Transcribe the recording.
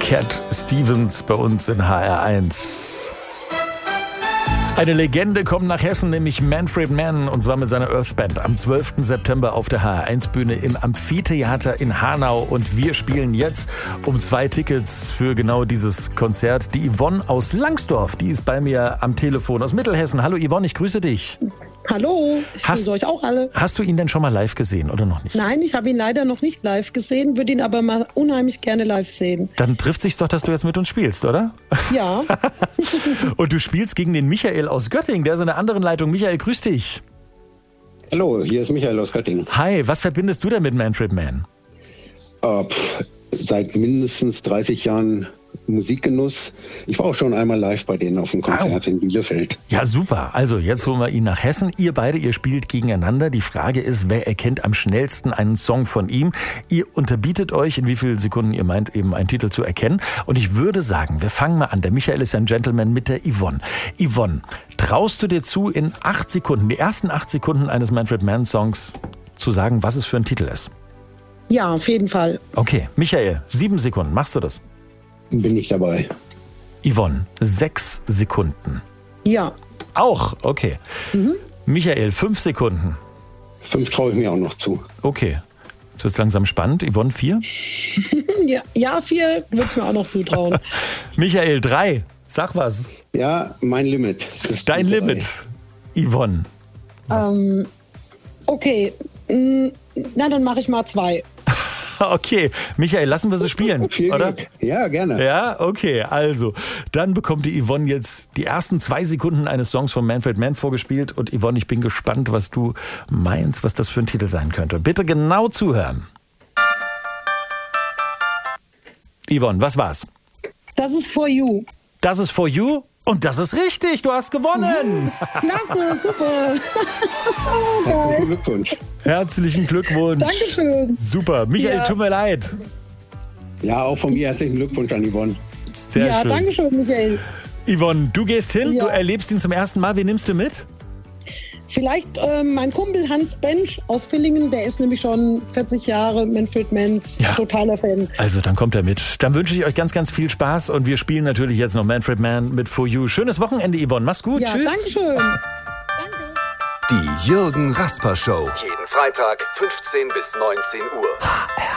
Cat Stevens bei uns in HR1. Eine Legende kommt nach Hessen, nämlich Manfred Mann, und zwar mit seiner Earth-Band am 12. September auf der HR1-Bühne im Amphitheater in Hanau. Und wir spielen jetzt um 2 Tickets für genau dieses Konzert. Die Yvonne aus Langsdorf, die ist bei mir am Telefon aus Mittelhessen. Hallo Yvonne, ich grüße dich. Hallo, ich grüße euch auch alle. Hast du ihn denn schon mal live gesehen oder noch nicht? Nein, ich habe ihn leider noch nicht live gesehen, würde ihn aber mal unheimlich gerne live sehen. Dann trifft sich's doch, dass du jetzt mit uns spielst, oder? Ja. Und du spielst gegen den Michael aus Göttingen, der ist in der anderen Leitung. Michael, grüß dich. Hallo, hier ist Michael aus Göttingen. Hi, was verbindest du denn mit Manfred Mann? Seit mindestens 30 Jahren Musikgenuss. Ich war auch schon einmal live bei denen auf dem Konzert in Bielefeld. Ja, super. Also jetzt holen wir ihn nach Hessen. Ihr beide, ihr spielt gegeneinander. Die Frage ist, wer erkennt am schnellsten einen Song von ihm? Ihr unterbietet euch, in wie vielen Sekunden ihr meint, eben einen Titel zu erkennen. Und ich würde sagen, wir fangen mal an. Der Michael ist ein Gentleman mit der Yvonne. Yvonne, traust du dir zu, in 8 Sekunden, die ersten 8 Sekunden eines Manfred Mann Songs zu sagen, was es für ein Titel ist? Ja, auf jeden Fall. Okay, Michael, 7 Sekunden. Machst du das? Bin ich dabei. Yvonne, 6 Sekunden. Ja. Auch? Okay. Michael, 5 Sekunden. 5 traue ich mir auch noch zu. Okay. Jetzt wird es langsam spannend. Yvonne, 4? Ja, 4 würde ich mir auch noch zutrauen. Michael, 3. Sag was. Ja, mein Limit ist Dein 3. Limit. Yvonne. Okay. Na, dann mache ich mal 2. Okay, Michael, lassen wir sie spielen, Viel oder? Glück. Ja, gerne. Ja, okay, also, dann bekommt die Yvonne jetzt die ersten 2 Sekunden eines Songs von Manfred Mann vorgespielt. Und Yvonne, ich bin gespannt, was du meinst, was das für ein Titel sein könnte. Bitte genau zuhören. Yvonne, was war's? Das ist For You. Das ist For You und das ist richtig, du hast gewonnen. Klasse, super. Herzlichen Glückwunsch. Herzlichen Glückwunsch. Dankeschön. Super, Michael, Ja. Tut mir leid. Ja, auch von mir herzlichen Glückwunsch an Yvonne. Sehr Ja, schön. Dankeschön, Michael. Yvonne, du gehst hin, Ja. du erlebst ihn zum ersten Mal. Wen nimmst du mit? Vielleicht mein Kumpel Hans Bench aus Villingen, der ist nämlich schon 40 Jahre Manfred Manns totaler Fan. Also, dann kommt er mit. Dann wünsche ich euch ganz, ganz viel Spaß und wir spielen natürlich jetzt noch Manfred Mann mit For You. Schönes Wochenende, Yvonne. Mach's gut. Ja, Tschüss. Dankeschön. Die Jürgen Rasper Show. Jeden Freitag 15 bis 19 Uhr. HR